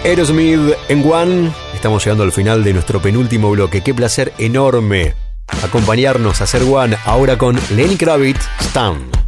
Aerosmith en One. Estamos llegando al final de nuestro penúltimo bloque. Qué placer enorme acompañarnos a hacer One ahora con Lenny Kravitz, Stan.